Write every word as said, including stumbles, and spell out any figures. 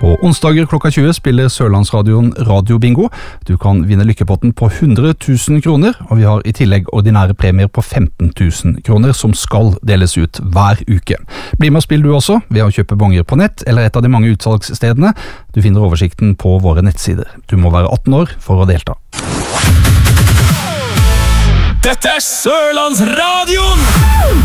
På onsdager klokka tjue spiller Sørlandsradioen Radio Bingo. Du kan vinne lykkepotten på hundre tusen kroner, og vi har i tillegg ordinære premier på femten tusen kroner som skal deles ut hver uke. Bli med og spill du også ved å kjøpe bonger på nett eller et av de mange utsalgsstedene. Du finner oversikten på våre nettsider. Du må være atten år for å delta. Dette er Sørlandsradioen!